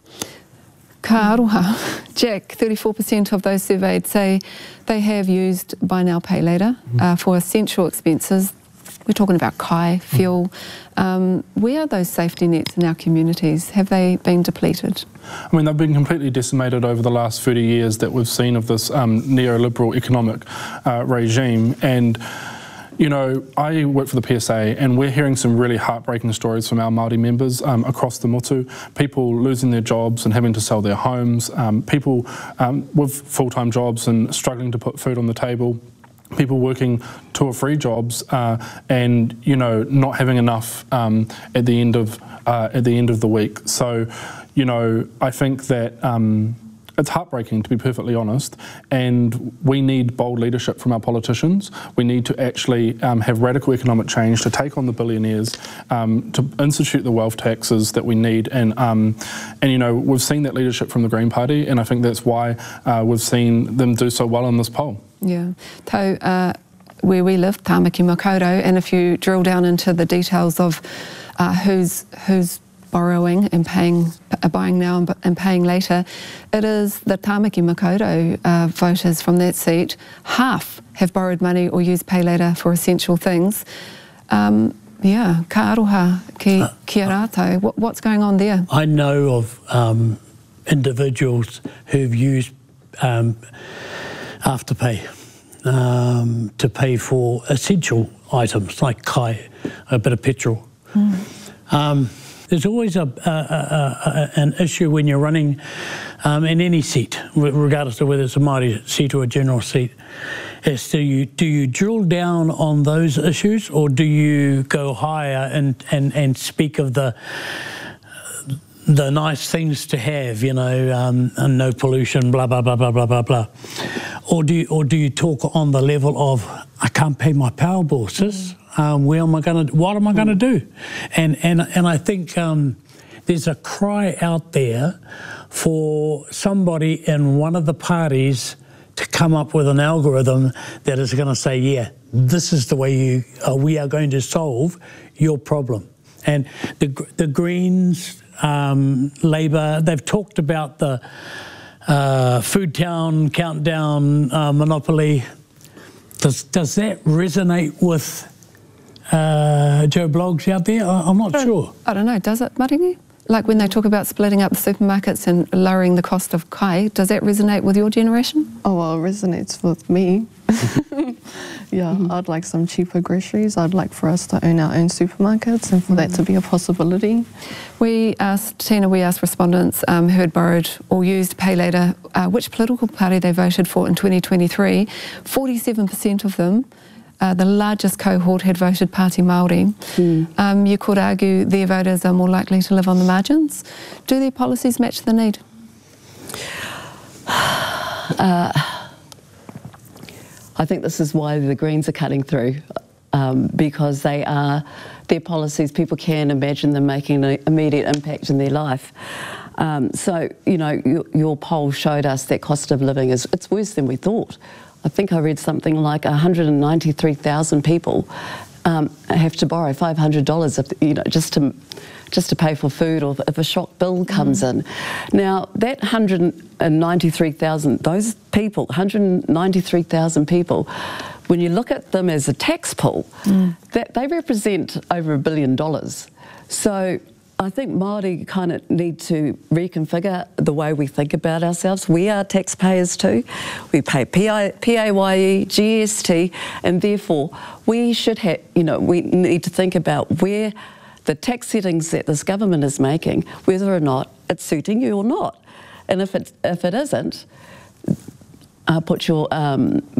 Speaker 12: Ka aroha. Jack, 34% of those surveyed say they have used buy now, pay later for essential expenses. We're talking about kai, fuel. Where are those safety nets in our communities? Have they been depleted?
Speaker 16: I mean, they've been completely decimated over the last 30 years that we've seen of this neoliberal economic regime. And you know, I work for the PSA and we're hearing some really heartbreaking stories from our Māori members across the motu. People losing their jobs and having to sell their homes, people with full-time jobs and struggling to put food on the table, people working 2 or 3 jobs and, you know, not having enough at the end of the week. So, you know, I think that it's heartbreaking, to be perfectly honest, and we need bold leadership from our politicians. We need to actually have radical economic change to take on the billionaires, to institute the wealth taxes that we need, and you know, we've seen that leadership from the Green Party, and I think that's why we've seen them do so well in this poll.
Speaker 12: Yeah. Tau, where we live, Tāmaki Makaurau, and if you drill down into the details of who's borrowing and paying, buying now and paying later, it is the Tāmaki Makaurau voters from that seat. Half have borrowed money or used pay later for essential things. Yeah, ka aroha ki a rātou. What's going on there?
Speaker 14: I know of individuals who've used Afterpay to pay for essential items like kai, a bit of petrol. There's always an issue when you're running in any seat, regardless of whether it's a Māori seat or a general seat, is do you drill down on those issues, or do you go higher and speak of the nice things to have, you know, and no pollution, blah blah blah blah blah blah blah, or do you talk on the level of, I can't pay my power bill, sis. What am I going to do? And I think there's a cry out there for somebody in one of the parties to come up with an algorithm that is going to say, yeah, this is the way we are going to solve your problem. And the Greens, Labour, they've talked about the Food Town countdown monopoly. Does that resonate with Joe Bloggs out there? I'm not sure.
Speaker 12: I don't know, does it, Maringi? Like when they talk about splitting up the supermarkets and lowering the cost of kai, does that resonate with your generation?
Speaker 15: Oh, well, it resonates with me. Yeah, I'd like some cheaper groceries. I'd like for us to own our own supermarkets and for that to be a possibility.
Speaker 12: We asked respondents who had borrowed or used pay later which political party they voted for in 2023. 47% of them, the largest cohort, had voted Pāti Māori. You could argue their voters are more likely to live on the margins. Do their policies match the need?
Speaker 13: I think this is why the Greens are cutting through, because their policies, people can imagine them making an immediate impact in their life. So, you know, your poll showed us that cost of living it's worse than we thought. I think I read something like 193,000 people have to borrow $500 if, you know, just to pay for food, or if a shock bill comes in. Now, that 193,000, those people, 193,000 people, when you look at them as a tax pool, that they represent over $1 billion. So I think Māori kind of need to reconfigure the way we think about ourselves. We are taxpayers too. We pay PAYE, GST, and therefore we should have, you know, we need to think about where the tax settings that this government is making, whether or not it's suiting you or not. And if it isn't, put your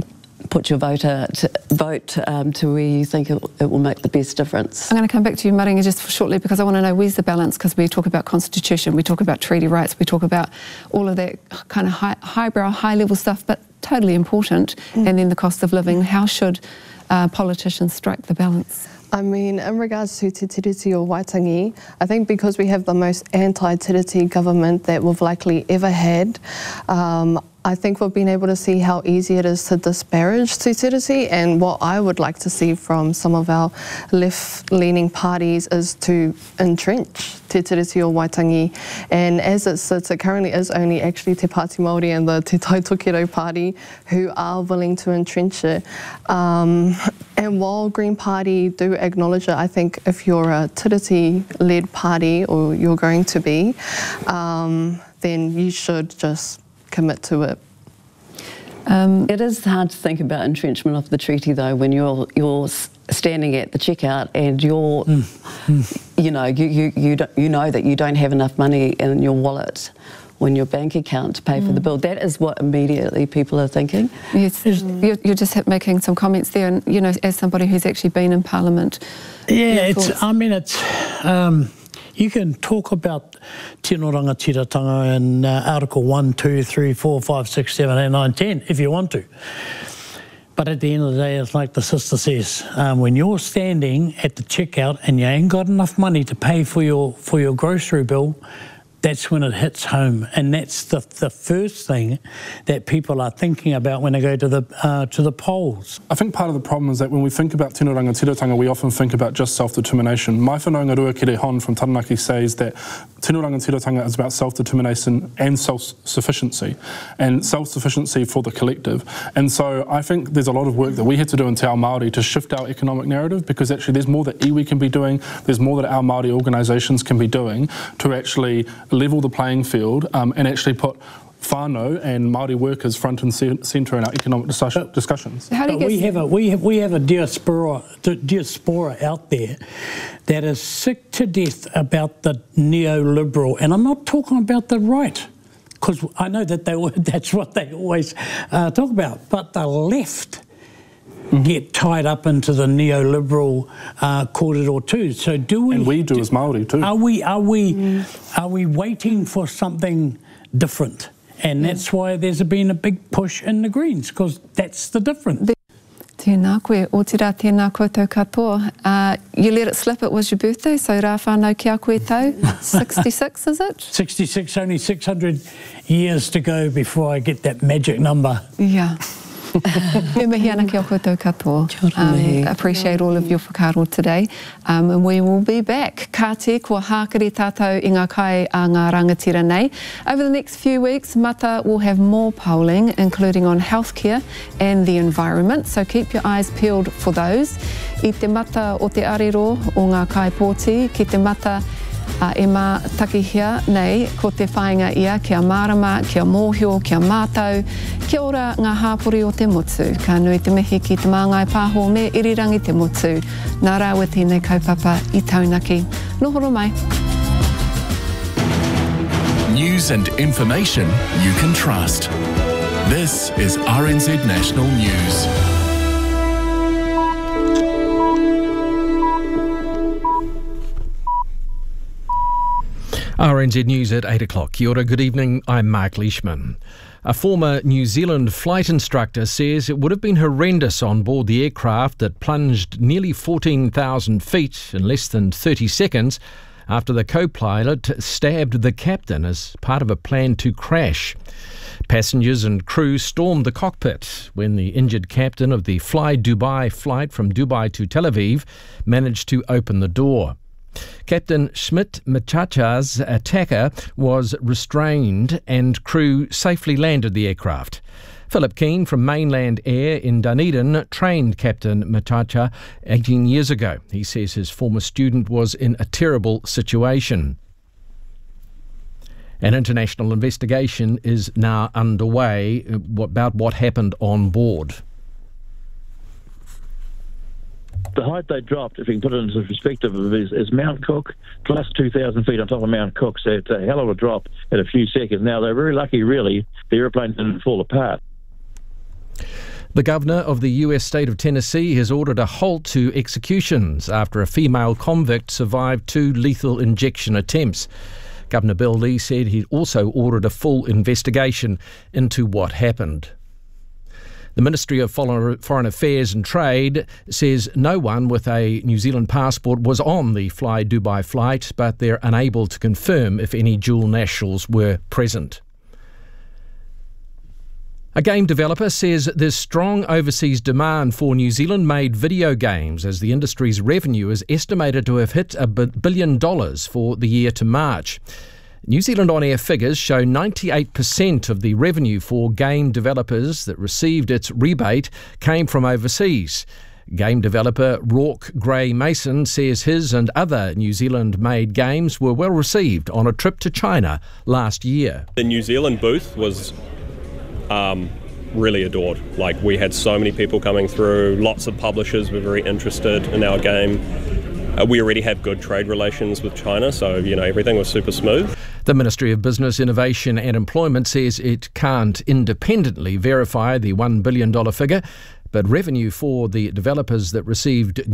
Speaker 13: put your vote to where you think it will make the best difference.
Speaker 12: I'm going to come back to you, Maringa, just shortly, because I want to know where's the balance, because we talk about constitution, we talk about treaty rights, we talk about all of that kind of highbrow, high-level stuff, but totally important, and then the cost of living. How should politicians strike the balance?
Speaker 15: I mean, in regards to Te Tiriti o Waitangi, I think because we have the most anti-Tiriti government that we've likely ever had, I think we've been able to see how easy it is to disparage Te Tiriti, and what I would like to see from some of our left-leaning parties is to entrench Te Tiriti o Waitangi. And as it sits, it currently is only actually Te Pāti Māori and the Te Tai Tokerau Party who are willing to entrench it. And while Green Party do acknowledge it, I think if you're a Tiriti-led party, or you're going to be, then you should just commit to it.
Speaker 13: It is hard to think about entrenchment of the treaty, though, when you're standing at the checkout and you're, you know that you don't have enough money in your wallet or in your bank account to pay for the bill. That is what immediately people are thinking.
Speaker 12: Yes, you're just making some comments there, and you know, as somebody who's actually been in Parliament.
Speaker 14: Yeah, you can talk about tino rangatiratanga in Article 1, 2, 3, 4, 5, 6, 7, 8, 9, 10 if you want to. But at the end of the day, it's like the sister says, when you're standing at the checkout and you ain't got enough money to pay for your grocery bill, that's when it hits home, and that's the first thing that people are thinking about when they go to the polls.
Speaker 16: I think part of the problem is that when we think about tino rangatiratanga, we often think about just self-determination. Mai whanaunga Ruakere Hon from Taranaki says that tino rangatiratanga is about self-determination and self-sufficiency, and self-sufficiency for the collective. And so I think there's a lot of work that we have to do in Te Ao Māori to shift our economic narrative, because actually there's more that iwi can be doing, there's more that our Māori organisations can be doing to actually level the playing field and actually put whānau and Māori workers front and centre in our economic discussions.
Speaker 14: But we have a diaspora out there that is sick to death about the neoliberal, and I'm not talking about the right, because I know that that's what they always talk about, but the left get tied up into the neoliberal corridor too. So do we?
Speaker 16: And we do as Māori too.
Speaker 14: Are we waiting for something different? And that's why there's been a big push in the Greens, because that's the difference.
Speaker 12: Tēnā koe, o tira tēnā koutou katoa. You let it slip, it was your birthday, so rā whānau kia koe tau. 66, is it?
Speaker 14: 66, only 600 years to go before I get that magic number.
Speaker 12: Yeah. Me mihi ana kia koutou katoa. Appreciate all of your whakaaro today. And we will be back. Ka te kua hākari tātou i ngā kai a ngā rangatira nei. Over the next few weeks, Mata will have more polling, including on healthcare and the environment, so keep your eyes peeled for those. I te mata o te ariro o ngā kai pōti, ki te mata e mā takihia nei, ko te whāinga ia, kia mārama, kia mōhio, kia mātau, kia ora ngā hāpori o te motu. Ka nui te mihi ki te māngai pāho me irirangi te motu. Nā rāua tēnei kaupapa I taunaki. Nohoro mai.
Speaker 5: News and information you can trust. This is RNZ National News.
Speaker 17: RNZ News at 8 o'clock. Kia ora, good evening. I'm Mark Leishman. A former New Zealand flight instructor says it would have been horrendous on board the aircraft that plunged nearly 14,000 feet in less than 30 seconds after the co-pilot stabbed the captain as part of a plan to crash. Passengers and crew stormed the cockpit when the injured captain of the Fly Dubai flight from Dubai to Tel Aviv managed to open the door. Captain Schmidt Machacha's attacker was restrained and crew safely landed the aircraft. Philip Keane from Mainland Air in Dunedin trained Captain Machacha 18 years ago. He says his former student was in a terrible situation. An international investigation is now underway about what happened on board.
Speaker 18: The height they dropped, if you can put it into perspective, is Mount Cook plus 2,000 feet on top of Mount Cook. So it's a hell of a drop in a few seconds. Now, they're very lucky, really. The airplane didn't fall apart.
Speaker 17: The governor of the US state of Tennessee has ordered a halt to executions after a female convict survived 2 lethal injection attempts. Governor Bill Lee said he'd also ordered a full investigation into what happened. The Ministry of Foreign Affairs and Trade says no one with a New Zealand passport was on the Fly Dubai flight, but they're unable to confirm if any dual nationals were present. A game developer says there's strong overseas demand for New Zealand-made video games, as the industry's revenue is estimated to have hit $1 billion for the year to March. New Zealand On Air figures show 98% of the revenue for game developers that received its rebate came from overseas. Game developer Rourke Gray Mason says his and other New Zealand-made games were well received on a trip to China last year.
Speaker 19: The New Zealand booth was really adored. Like, we had so many people coming through, lots of publishers were very interested in our game. We already have good trade relations with China, so, everything was super smooth.
Speaker 17: The Ministry of Business, Innovation and Employment says it can't independently verify the $1 billion figure, but revenue for the developers that received